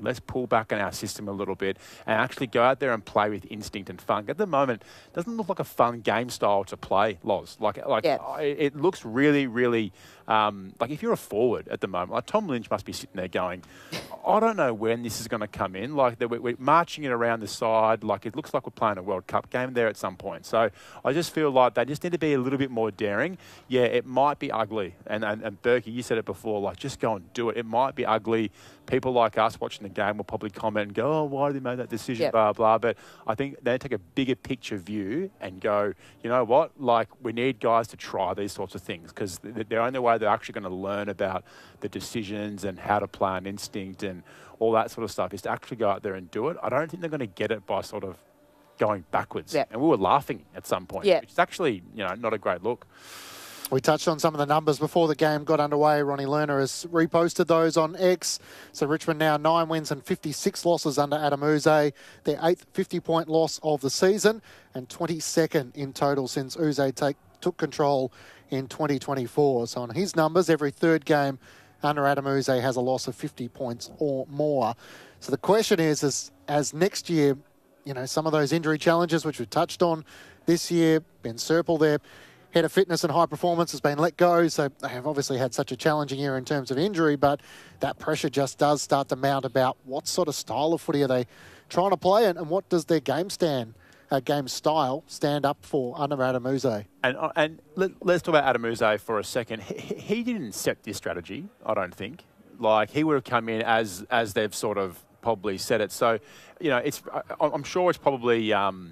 let's pull back on our system a little bit and actually go out there and play with instinct and fun. At the moment, it doesn't look like a fun game style to play, Loz. It looks really, really like if you're a forward at the moment, like Tom Lynch must be sitting there going, I don't know when this is going to come in. Like we're marching it around the side. Like it looks like we're playing a World Cup game there at some point. So I just feel like they just need to be a little bit more daring. Yeah, it might be ugly. And Berkey, you said it before, like just go and do it. It might be ugly. People like us watching the game will probably comment and go, oh, why did they make that decision, blah, blah. But I think they take a bigger picture view and go, you know what, like we need guys to try these sorts of things because the only way they're actually going to learn about the decisions and how to play on instinct and all that sort of stuff is to actually go out there and do it. I don't think they're going to get it by sort of going backwards. Yep. And we were laughing at some point, which is actually, not a great look. We touched on some of the numbers before the game got underway. Ronnie Lerner has reposted those on X. So Richmond now 9 wins and 56 losses under Adam Uze. Their 8th 50-point loss of the season and 22nd in total since Uze took control in 2024. So on his numbers, every third game under Adam Uze has a loss of 50 points or more. So the question is, as next year, some of those injury challenges which we've touched on this year, Ben Serpel there, head of fitness and high performance, has been let go. So they have obviously had such a challenging year in terms of injury, but that pressure just does start to mount about what sort of style of footy are they trying to play and what does their game style stand up for under Adam Uze. And let's talk about Adam Uze for a second. He didn't set this strategy, I don't think. Like he would have come in as they've sort of probably said it. So, I'm sure it's probably...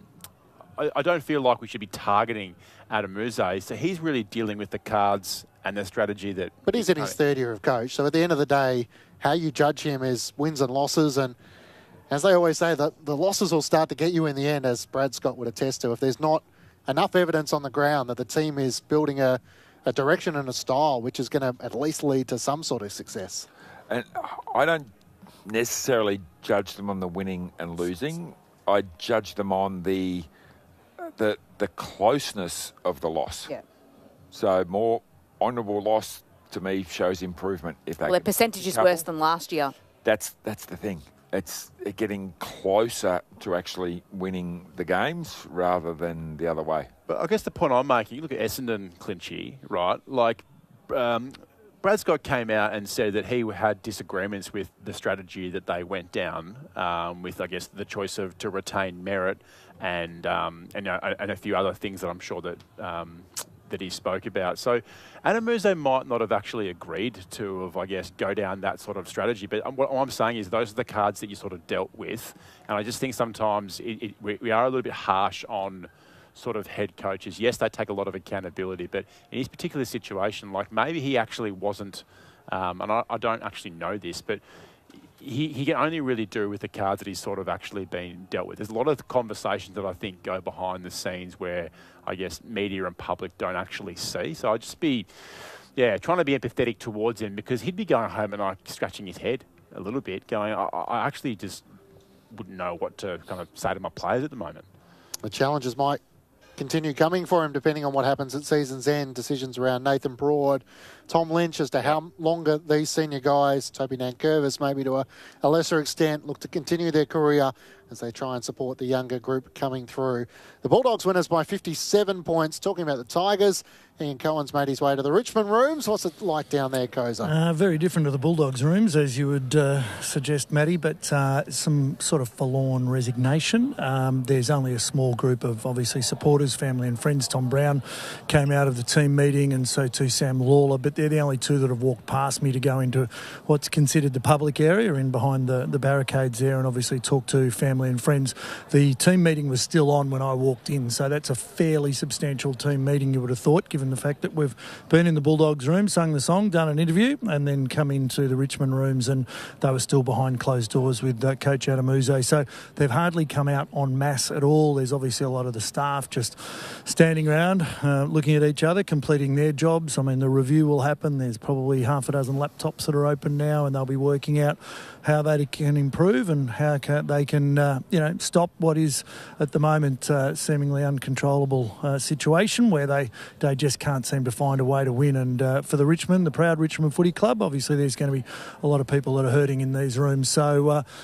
I don't feel like we should be targeting Adam Uze. So he's really dealing with the cards and the strategy that... But he's in his third year of coach. So at the end of the day, how you judge him is wins and losses. And as they always say, the losses will start to get you in the end, as Brad Scott would attest to. If there's not enough evidence on the ground that the team is building a direction and a style which is going to at least lead to some sort of success. And I don't necessarily judge them on the winning and losing. I judge them on the closeness of the loss. Yeah. So more honourable loss to me shows improvement. If their percentage is worse than last year. That's the thing. It's getting closer to actually winning the games rather than the other way. But I guess the point I'm making, you look at Essendon, Clinchy, right? Like Brad Scott came out and said that he had disagreements with the strategy that they went down with, I guess, the choice to retain Merritt and a few other things that I'm sure that he spoke about. So Adam Uze might not have actually agreed to, go down that sort of strategy. But what I'm saying is those are the cards that you sort of dealt with. And I just think sometimes we are a little bit harsh on sort of head coaches. Yes, they take a lot of accountability, but in his particular situation, like maybe he actually wasn't, and I don't actually know this, but he can only really do with the cards that he's sort of actually been dealt with. There's a lot of conversations that I think go behind the scenes where I guess media and public don't actually see. So I'd just be, trying to be empathetic towards him because he'd be going home and like scratching his head a little bit going, I actually just wouldn't know what to kind of say to my players at the moment. The challenges might continue coming for him depending on what happens at season's end. Decisions around Nathan Broad, Tom Lynch as to how longer these senior guys, Toby Nankervis maybe to a lesser extent, look to continue their career as they try and support the younger group coming through. The Bulldogs winners by 57 points. Talking about the Tigers, Ian Cohen's made his way to the Richmond rooms. What's it like down there, Koza? Very different to the Bulldogs rooms, as you would suggest, Matty, but some sort of forlorn resignation. There's only a small group of, obviously, supporters, family and friends. Tom Brown came out of the team meeting and so too Sam Lawler, but they're the only two that have walked past me to go into what's considered the public area in behind the barricades there and obviously talk to family and friends. The team meeting was still on when I walked in, so that's a fairly substantial team meeting, you would have thought, given the fact that we've been in the Bulldogs room, sung the song, done an interview, and then come into the Richmond rooms, and they were still behind closed doors with Coach Adam Uze. So they've hardly come out en masse at all. There's obviously a lot of the staff just standing around, looking at each other, completing their jobs. I mean, the review will happen. There's probably half a dozen laptops that are open now, and they'll be working out how they can improve and how they can, stop what is at the moment seemingly uncontrollable situation where they just can't seem to find a way to win. And for the proud Richmond Footy Club, obviously there's going to be a lot of people that are hurting in these rooms. So